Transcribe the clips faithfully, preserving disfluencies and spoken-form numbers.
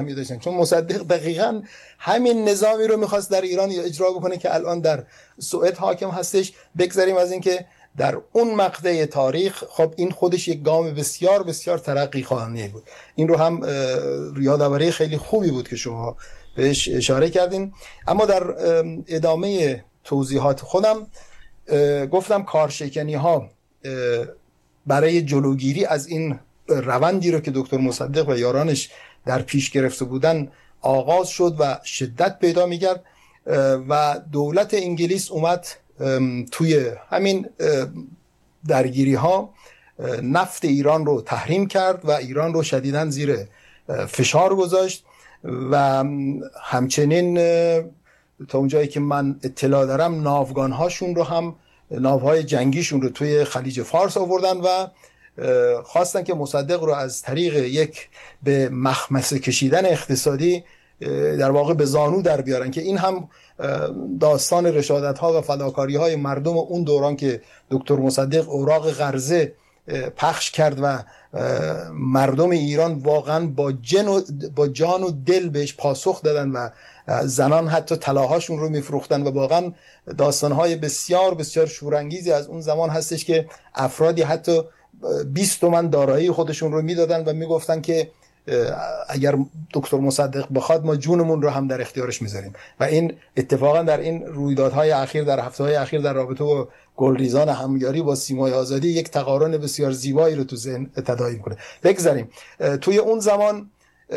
برجامی داشتن، چون مصدق دقیقاً همین نظامی رو میخواست در ایران اجرا بکنه که الان در سوئد حاکم هستش. بگذاریم از این که در اون مقطع تاریخ خب این خودش یک گام بسیار بسیار ترقی خواهانه بود. این رو هم یادآوری خیلی خوبی بود که شما بهش اشاره کردین. اما در ادامه توضیحات خودم گفتم کارشکنی ها برای جلوگیری از این روندی رو که دکتر مصدق و یارانش در پیش گرفته بودن آغاز شد و شدت پیدا می‌کرد و دولت انگلیس اومد توی همین درگیری ها نفت ایران رو تحریم کرد و ایران رو شدیداً زیر فشار گذاشت و همچنین تا اونجایی که من اطلاع دارم ناوگان هاشون رو هم ناوهای جنگیشون رو توی خلیج فارس آوردن و خواستن که مصدق رو از طریق یک به مخمصه کشیدن اقتصادی در واقع به زانو در بیارن، که این هم داستان رشادت ها و فداکاری های مردم اون دوران که دکتر مصدق اوراق قرضه پخش کرد و مردم ایران واقعا با جن و با جان و دل بهش پاسخ دادن و زنان حتی طلاهاشون رو میفروختن و واقعا داستانهای بسیار بسیار شورانگیزی از اون زمان هستش که افرادی حتی بیست تومن دارایی خودشون رو میدادن و میگفتن که اگر دکتر مصدق بخواد ما جونمون رو هم در اختیارش میذاریم. و این اتفاقا در این رویدادهای اخیر در هفته‌های اخیر در رابطه با گلریزان همیاری با سیمای آزادی یک تقارن بسیار زیبایی رو تو ذهن تداعی میکنه. بگذاریم توی اون زمان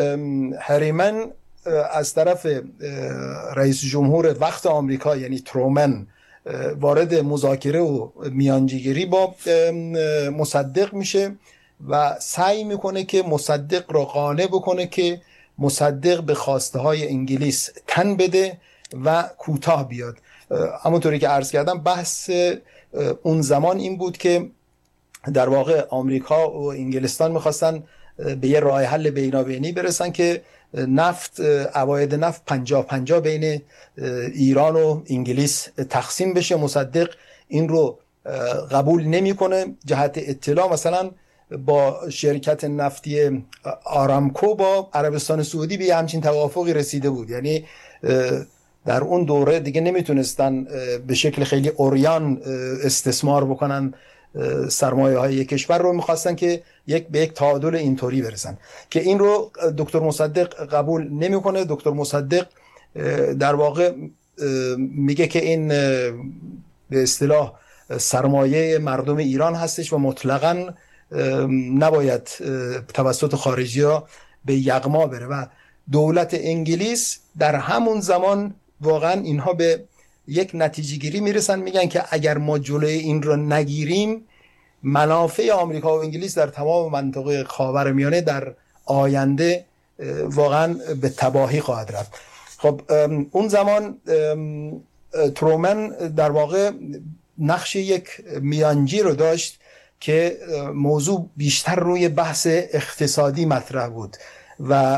هریمن از طرف رئیس جمهور وقت آمریکا یعنی ترومن وارد مذاکره و میانجیگری با مصدق میشه و سعی میکنه که مصدق را قانع بکنه که مصدق به خواسته های انگلیس تن بده و کوتاه بیاد. همونطوری که عرض کردم بحث اون زمان این بود که در واقع آمریکا و انگلستان میخواستن به یه راه حل بینابینی برسن که نفت عواید نفت پنجاه پنجاه بین ایران و انگلیس تقسیم بشه. مصدق این رو قبول نمیکنه. جهت اطلاع مثلا با شرکت نفتی آرامکو با عربستان سعودی به همچین توافقی رسیده بود، یعنی در اون دوره دیگه نمیتونستن به شکل خیلی عریان استثمار بکنن سرمایه های کشور رو، میخواستن که یک به یک تعادل اینطوری برسن که این رو دکتر مصدق قبول نمیکنه. دکتر مصدق در واقع میگه که این به اصطلاح سرمایه مردم ایران هستش و مطلقاً نباید توسط خارجی ها به یغما بره و دولت انگلیس در همون زمان واقعا اینها به یک نتیجه گیری میرسن، میگن که اگر ما جلوی این رو نگیریم منافع آمریکا و انگلیس در تمام منطقه خاورمیانه در آینده واقعا به تباهی خواهد رفت. خب اون زمان ترومن در واقع نقش یک میانجی رو داشت که موضوع بیشتر روی بحث اقتصادی مطرح بود و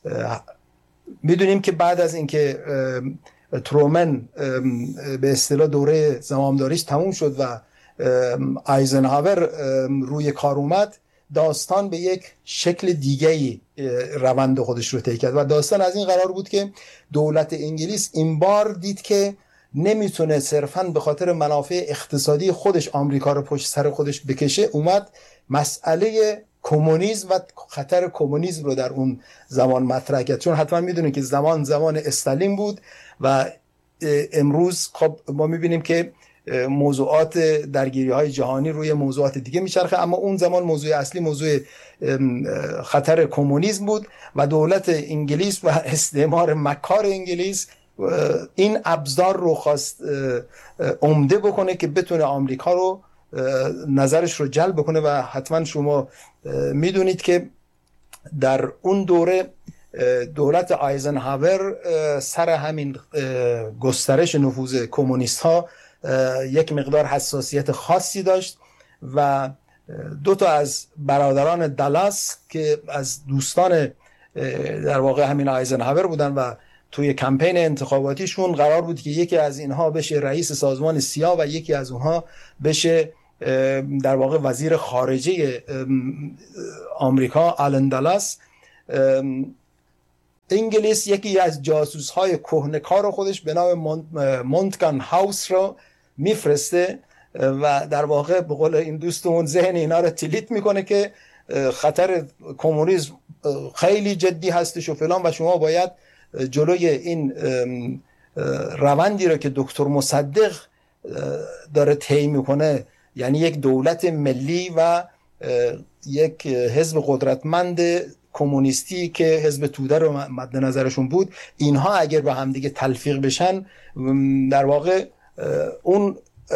میدونیم که بعد از اینکه ترومن به اصطلاح دوره زمامداریش تموم شد و آیزنهاور روی کار اومد، داستان به یک شکل دیگه‌ای روند خودش رو طی کرد و داستان از این قرار بود که دولت انگلیس این بار دید که نمیتونه صرفاً به خاطر منافع اقتصادی خودش آمریکا رو پشت سر خودش بکشه، اومد مسئله کمونیسم و خطر کمونیسم رو در اون زمان مطرح کرد. چون حتما میدونید که زمان زمان استالین بود و امروز خب ما میبینیم که موضوعات درگیری های جهانی روی موضوعات دیگه میچرخه، اما اون زمان موضوع اصلی موضوع خطر کمونیسم بود و دولت انگلیس و استعمار مکار انگلیس این ابزار رو خواست عمده بکنه که بتونه آمریکا رو نظرش رو جلب بکنه و حتما شما میدونید که در اون دوره دولت آیزنهاور سر همین گسترش نفوذ کمونیست ها یک مقدار حساسیت خاصی داشت و دو تا از برادران دالاس که از دوستان در واقع همین آیزنهاور بودن و توی کمپین انتخاباتیشون قرار بود که یکی از اینها بشه رئیس سازمان سیا و یکی از اونها بشه در واقع وزیر خارجه آمریکا. آلن دالاس انگلیس یکی از جاسوس‌های کهنه‌کار خودش به نام مونتگان هاوس رو میفرسته و در واقع به قول این دوستمون ذهن اینا رو تلیت میکنه که خطر کمونیسم خیلی جدی هستش و فلان و شما باید جلوی این روندی رو که دکتر مصدق داره طی میکنه، یعنی یک دولت ملی و یک حزب قدرتمند کمونیستی که حزب توده رو مد نظرشون بود، اینها اگر با هم دیگه تلفیق بشن در واقع اون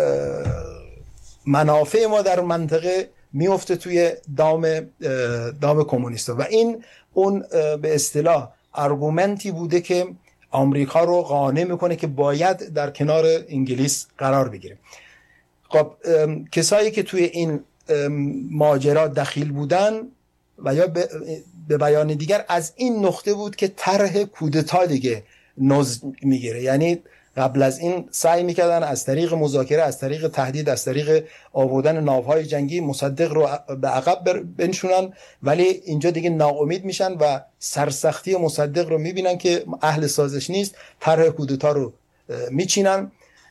منافع ما در منطقه میفته توی دام دام کمونیستا و این اون به اصطلاح ارگومنتی بوده که آمریکا رو قانع میکنه که باید در کنار انگلیس قرار بگیره. خب کسایی که توی این ماجرا دخیل بودن و یا به بیان دیگر از این نقطه بود که طرح کودتا دیگه نوز میگیره، یعنی قبل از این سعی میکردن از طریق مذاکره، از طریق تهدید، از طریق آوردن ناوهای جنگی مصدق رو به عقب بنشونن، ولی اینجا دیگه ناامید میشن و سرسختی مصدق رو میبینن که اهل سازش نیست، طرح کودتا رو میچینن.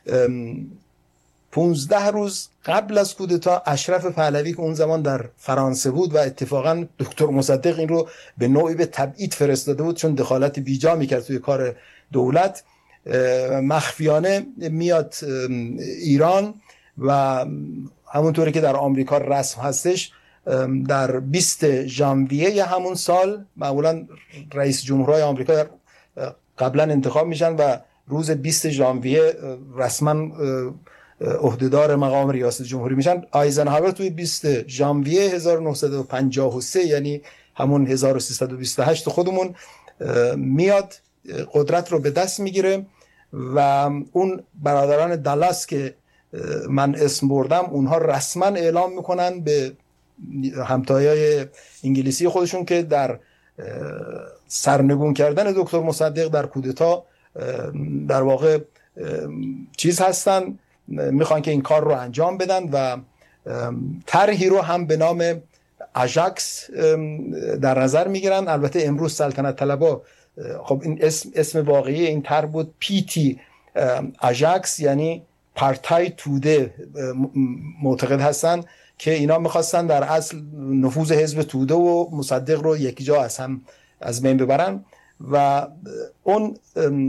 پونزده روز قبل از کودتا اشرف پهلوی که اون زمان در فرانسه بود و اتفاقا دکتر مصدق این رو به نوعی به تبعید فرستاده بود چون دخالت بیجا میکرد توی کار دولت، مخفیانه میاد ایران و همونطوری که در آمریکا رسم هستش در بیست ژانویه همون سال معمولا رئیس جمهورهای آمریکا قبلا انتخاب میشن و روز بیست ژانویه رسما عهدهدار مقام ریاست جمهوری میشن. آیزنهاور توی بیست ژانویه هزار و نهصد و پنجاه و سه یعنی همون هزار و سیصد و بیست و هشت خودمون میاد قدرت رو به دست میگیره و اون برادران دالاس که من اسم بردم اونها رسما اعلام میکنن به همتایای انگلیسی خودشون که در سرنگون کردن دکتر مصدق در کودتا در واقع چیز هستن، میخوان که این کار رو انجام بدن و طرحی رو هم به نام آژاکس در نظر میگیرن. البته امروز سلطنت طلبا خب این اسم اسم واقعی این طرح بود پی تی آژاکس، یعنی پارتای توده معتقد هستن که اینا میخواستن در اصل نفوذ حزب توده و مصدق رو یکی جا از هم از بین ببرن و اون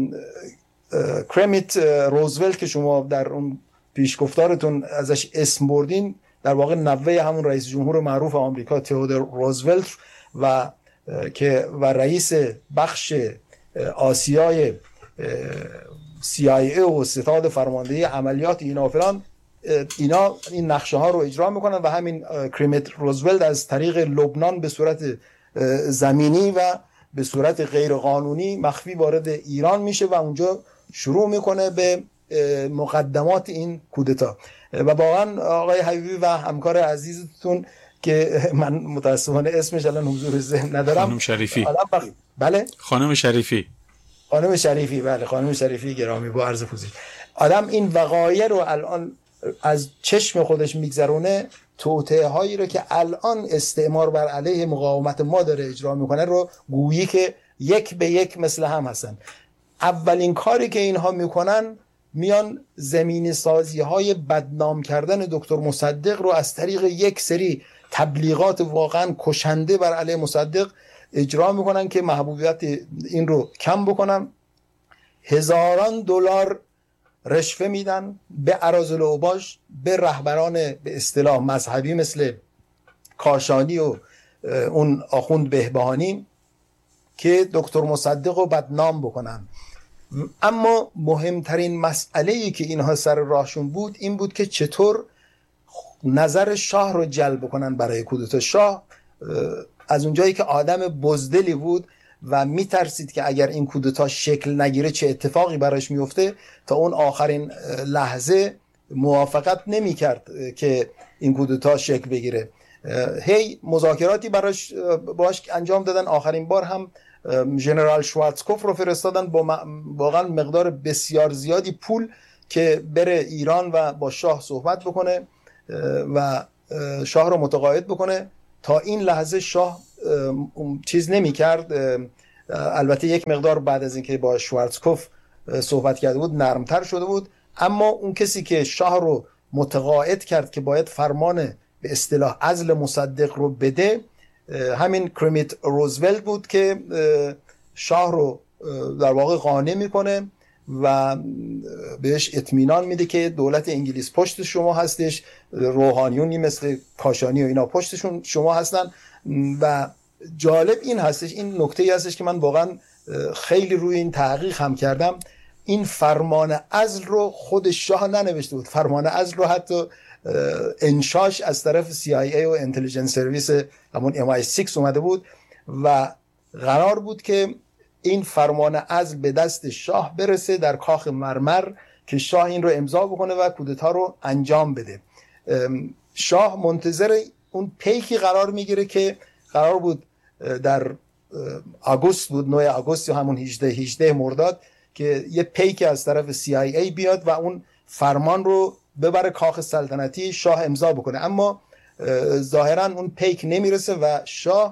کرمیت روزولت که شما در اون پیشگفتارتون ازش اسم بردین در واقع نوه همون رئیس جمهور معروف آمریکا تئودور روزولت و که و رئیس بخش آسیای سی آی ای و ستاد فرماندهی عملیات اینا فلان، اینا این نقشه ها رو اجرا میکنن و همین کرمیت روزولت از طریق لبنان به صورت زمینی و به صورت غیر قانونی مخفی وارد ایران میشه و اونجا شروع میکنه به مقدمات این کودتا. و واقعا آقای حبیبی و همکار عزیزتون که من متاسفانه اسمش الان حضور ذهن ندارم، خانم شریفی. بله خانم شریفی خانم شریفی بله خانم شریفی گرامی با عرض پوزش، آدم این وقایع رو الان از چشم خودش میگذرونه، توطئه هایی رو که الان استعمار بر علیه مقاومت ما داره اجرا میکنه رو گویی که یک به یک مثل هم هستن. اولین کاری که اینها میکنن میان زمین سازی های بدنام کردن دکتر مصدق رو از طریق یک سری تبلیغات واقعا کشنده بر علیه مصدق اجرا میکنن که محبوبیت این رو کم بکنن. هزاران دلار رشوه میدن به اراذل اوباش، به رهبران به اصطلاح مذهبی مثل کاشانی و اون آخوند بهبهانی که دکتر مصدق رو بدنام بکنن. اما مهمترین مسئله‌ای که اینها سر راهشون بود این بود که چطور نظر شاه رو جلب بکنن برای کودتا. شاه از اونجایی که آدم بزدلی بود و میترسید که اگر این کودتا شکل نگیره چه اتفاقی براش میفته، تا اون آخرین لحظه موافقت نمیکرد که این کودتا شکل بگیره. هی مذاکراتی براش باش انجام دادن، آخرین بار هم ژنرال شوارتزکوف رو فرستادن با واقعا مقدار بسیار زیادی پول که بره ایران و با شاه صحبت بکنه و شاه رو متقاعد بکنه. تا این لحظه شاه چیز نمی کرد، البته یک مقدار بعد از اینکه با شوارتزکوف صحبت کرده بود نرمتر شده بود، اما اون کسی که شاه رو متقاعد کرد که باید فرمان به اصطلاح عزل مصدق رو بده همین کرمیت روزولت بود که شاه رو در واقع قانع میکنه و بهش اطمینان میده که دولت انگلیس پشت شما هستش، روحانیونی مثل کاشانی و اینا پشتشون شما هستن. و جالب این هستش، این نکته هستش که من واقعا خیلی روی این تحقیق هم کردم، این فرمان عزل رو خود شاه ننوشته بود، فرمان عزل رو حتی انشاش از طرف سی آی ای و اینتلیجنس سرویس همون ام آی سیکس اومده بود و قرار بود که این فرمان عزل به دست شاه برسه در کاخ مرمر که شاه این رو امضا بکنه و کودتا رو انجام بده. شاه منتظر اون پیکی قرار میگیره که قرار بود در آگوست بود، نه آگوست یا همون هجده هجده مرداد که یه پیک از طرف سی آی ای بیاد و اون فرمان رو ببره کاخ سلطنتی شاه امضا بکنه، اما ظاهرا اون پیک نمیرسه و شاه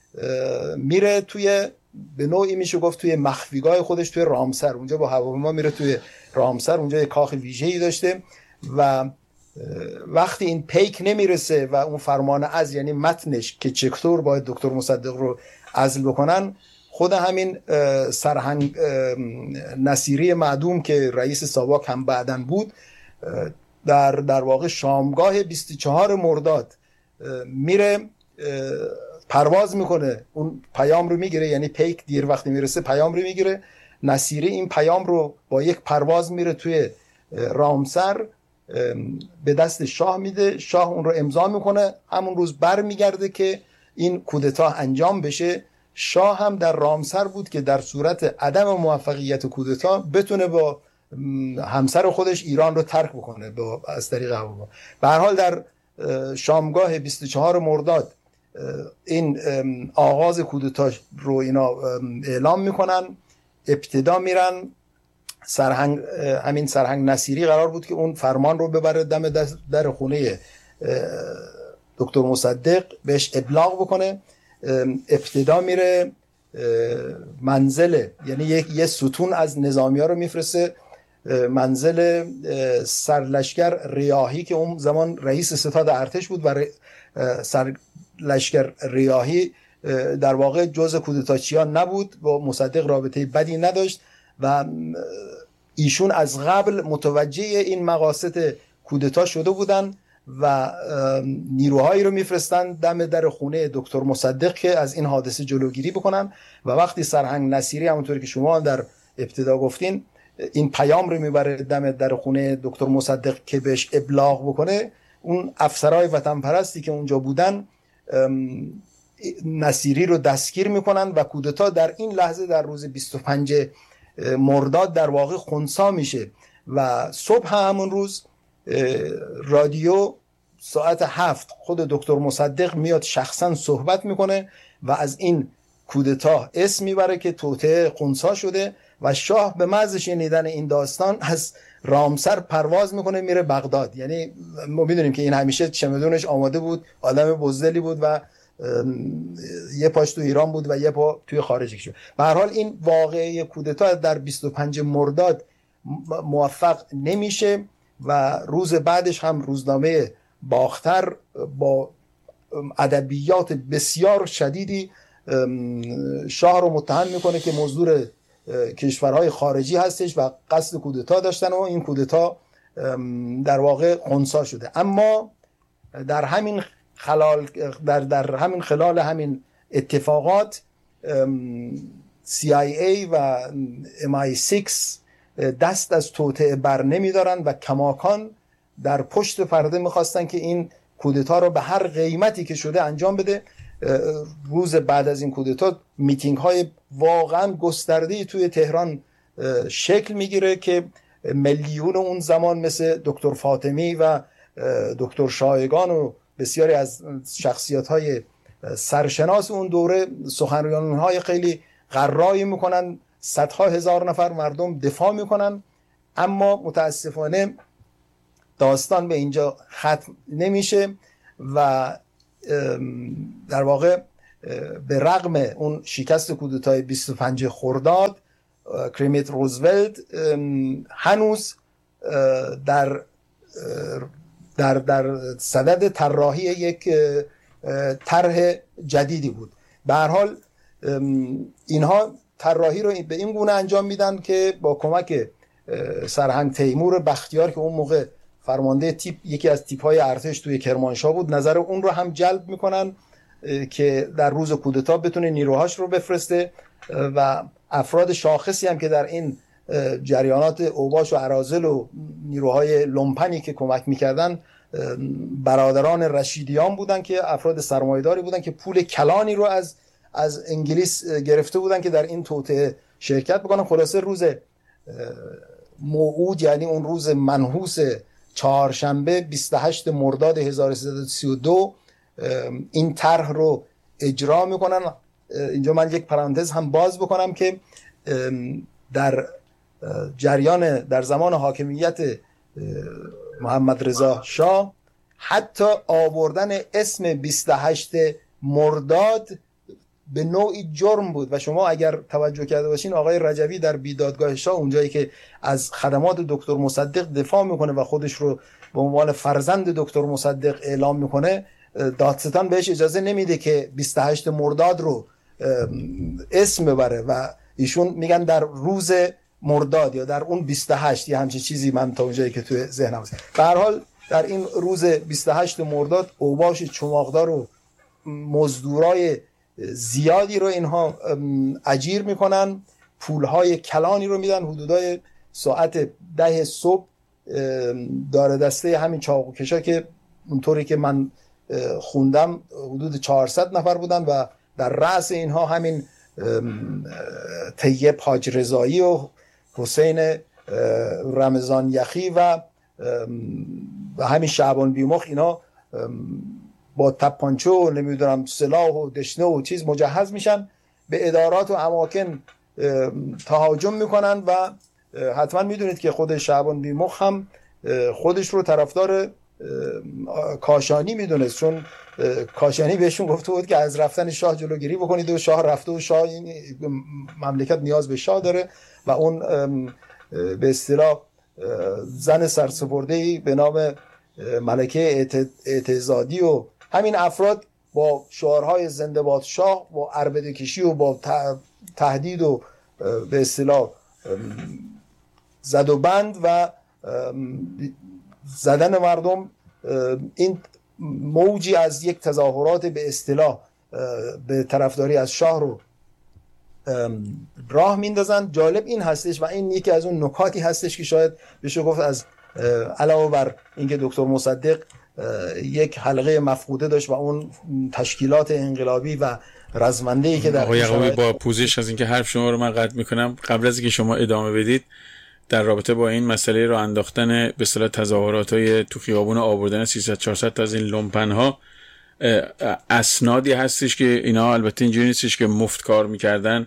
میره توی به نوعی میشه گفت توی مخفیگاه خودش توی رامسر، اونجا با هواپیما میره توی رامسر، اونجا یه کاخ ویژه‌ای داشته و وقتی این پیک نمیرسه و اون فرمان عزل یعنی متنش که چطور باید دکتر مصدق رو عزل بکنن، خود همین سرهنگ نصیری معدوم که رئیس ساواک هم بعدن بود در در واقع شامگاه بیست و چهارم مرداد میره پرواز میکنه، اون پیام رو میگیره، یعنی پیک دیر وقتی میرسه پیام رو میگیره، نصیری این پیام رو با یک پرواز میره توی رامسر به دست شاه میده، شاه اون رو امضا میکنه، همون روز بر میگرده که این کودتا انجام بشه. شاه هم در رامسر بود که در صورت عدم موفقیت کودتا بتونه با همسر خودش ایران رو ترک بکنه با از طریق هواپیما. به هر حال در شامگاه بیست و چهارم مرداد این آغاز کودتا رو اینا اعلام میکنن، ابتدا میرن سرهنگ همین سرهنگ نصیری قرار بود که اون فرمان رو ببره دم در خونه دکتر مصدق بهش ابلاغ بکنه. ابتدا میره منزل، یعنی یک یه ستون از نظامی‌ها رو میفرسته منزل سرلشکر ریاحی که اون زمان رئیس ستاد ارتش بود و سرلشکر ریاحی در واقع جزء کودتاچیان نبود، با مصدق رابطه بدی نداشت و ایشون از قبل متوجه این مقاصد کودتا شده بودن و نیروهایی رو میفرستن دم در خونه دکتر مصدق که از این حادثه جلوگیری بکنن و وقتی سرهنگ نصیری همونطوری که شما در ابتدا گفتین این پیام رو میبره دم در خونه دکتر مصدق که بهش ابلاغ بکنه، اون افسرهای وطن پرستی که اونجا بودن نصیری رو دستگیر میکنن و کودتا در این لحظه در روز بیست و پنجم مرداد در واقع خنثی میشه و صبح همون روز رادیو ساعت هفت خود دکتر مصدق میاد شخصا صحبت میکنه و از این کودتا اسم میبره که توطئه خنثی شده و شاه به محض شنیدن این داستان از رامسر پرواز میکنه میره بغداد. یعنی ما میدونیم که این همیشه چمدونش آماده بود، آدم بزدلی بود و یه پاش تو ایران بود و یه پا توی خارج شد. به هر حال این واقعه کودتا در بیست و پنجم مرداد موفق نمیشه و روز بعدش هم روزنامه باختر با ادبیات بسیار شدیدی شاه رو متهم میکنه که مزدور کشورهای خارجی هستش و قصد کودتا داشتن و این کودتا در واقع خنثی شده. اما در همین خلال در در همین خلال همین اتفاقات سی آی ای و ام آی سیکس دست از توطئه بر نمیدارن و کماکان در پشت پرده میخواستن که این کودتا رو به هر قیمتی که شده انجام بده. روز بعد از این کودتا میتینگ های واقعا گسترده‌ای توی تهران شکل میگیره که میلیون اون زمان مثل دکتر فاطمی و دکتر شایگان و بسیاری از شخصیت های سرشناس اون دوره سخنرانی های خیلی قرایی میکنن، صدها هزار نفر مردم دفاع میکنن، اما متاسفانه داستان به اینجا ختم نمیشه و در واقع به رغم اون شکست کودتای بیست و پنج خرداد کریمیت روزولت هنوز در در در صدد طراحی یک طرح جدیدی بود. به هر حال اینها طراحی رو به این گونه انجام میدن که با کمک سرهنگ تیمور بختیار که اون موقع فرمانده تیپ یکی از تیپ‌های ارتش توی کرمانشاه بود، نظر اون رو هم جلب میکنن که در روز کودتا بتونه نیروهاش رو بفرسته و افراد شاخصی هم که در این جریانات اوباش و اراذل و نیروهای لومپنی که کمک میکردن برادران رشیدیان بودن که افراد سرمایه‌داری بودن که پول کلانی رو از از انگلیس گرفته بودن که در این توطئه شرکت بکنن. خلاصه روز موعود، یعنی اون روز منحوس چهارشنبه بیست و هشتم مرداد هزار و سیصد و سی و دو این طرح رو اجرا میکنن. اینجا من یک پرانتز هم باز بکنم که در جریان در زمان حاکمیت محمد رضا شاه حتی آوردن اسم بیست و هشتم مرداد به نوعی جرم بود و شما اگر توجه کرده باشین آقای رجوی در بیدادگاه شاه اونجایی که از خدمات دکتر مصدق دفاع میکنه و خودش رو به عنوان فرزند دکتر مصدق اعلام میکنه، دادستان بهش اجازه نمیده که بیست و هشتم مرداد رو اسم ببره و ایشون میگن در روز مرداد یا در اون بیست و هشت یا همچین چیزی، من تا اونجایی که توی ذهنم هست. به هر حال در این روز بیست و هشتم مرداد اوباش چماقدار و مزدورای زیادی رو اینها اجیر میکنن، پولهای کلانی رو میدن. حدودای ساعت ده صبح داره دسته همین چاقوکشا که اونطوری که من خوندم حدود چهارصد نفر بودن و در رأس اینها همین طیب حاج رضایی و حسین رمضان یخی و و همین شعبان بیمخ، اینا با تپانچه و نمیدونم سلاح و دشنه و چیز مجهز میشن، به ادارات و اماکن تهاجم میکنن و حتما میدونید که خود شعبان بیمخ هم خودش رو طرفدار کاشانی میدونست، چون کاشانی بهشون گفته بود که از رفتن شاه جلوگیری بکنید و شاه رفته و شاه این مملکت نیاز به شاه داره و اون به اصطلاح زن سرسپرده‌ای به نام ملکه اعتزادی و همین افراد با شعارهای زنده باد شاه، با عربده کشی و با تهدید و به اصطلاح زد و بند و زدن مردم، این موجی از یک تظاهرات به اصطلاح به طرفداری از شاه رو راه میندازن. جالب این هستش و این یکی از اون نکاتی هستش که شاید بشه گفت از علاوه بر اینکه دکتر مصدق یک حلقه مفقوده داشت و اون تشکیلات انقلابی و رزمنده‌ای که در آقای یعقوبی، با پوزش از اینکه حرف شما رو من قطع میکنم، قبل از اینکه شما ادامه بدید، در رابطه با این مسئله راه انداختن به اصطلاح تظاهرات‌های تو خیابون آوردن سیصد چهارصد تا از این لومپن‌ها، اسنادی هستش که اینا البته اینجوری نیستش که مفت کار میکردن،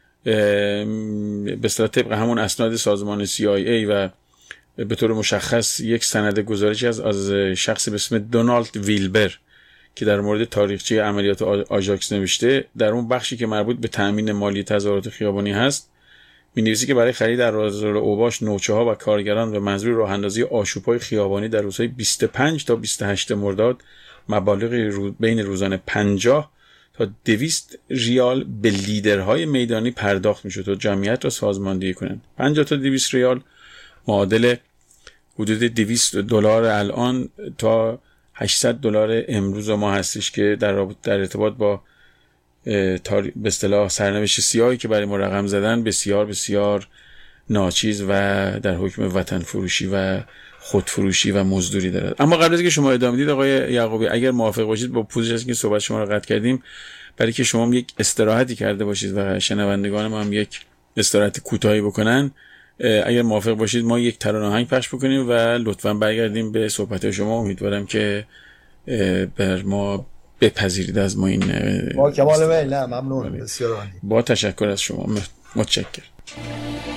به اصطلاح طبق همون اسناد سازمان سی آی ای و به طور مشخص یک سند گزارشی از از شخصی به اسم دونالد ویلبر که در مورد تاریخچه عملیات آژاکس نوشته، در اون بخشی که مربوط به تأمین مالی تظاهرات خیابانی هست می‌نویسه که برای خرید در بازار اوباش نوچه‌ها و کارگران به منظور راه اندازی آشوب‌های خیابانی در روزهای بیست و پنج تا بیست و هشت مرداد مبالغ رو بین روزانه پنجاه تا دویست ریال به لیدرهای میدانی پرداخت می‌شد تا جمعیت را سازماندهی کنند. پنجاه تا دویست ریال معادل حدود دویست دلار الان تا هشتصد دلار امروز ما هستش که در در ارتباط با به اصطلاح سرنوشت سیاهی که برای ما رقم زدن بسیار بسیار ناچیز و در حکم وطن فروشی و خودفروشی و مزدوری دارد. اما قبل از اینکه شما ادامه بدید آقای یعقوبی، اگر موافق باشید با پوزش از اینکه صحبت شما رو قطع کردیم، برای که شما یک استراحتی کرده باشید و شنوندگان ما هم یک استراحت کوتاهی بکنن، اگر موافق باشید ما یک ترانه آهنگ پخش بکنیم و لطفاً برگردیم به صحبت شما. امیدوارم که بر ما بپذیرید از ما این با کمال میل. نه ممنون، بسیار عالی، با تشکر از شما، متشکرم.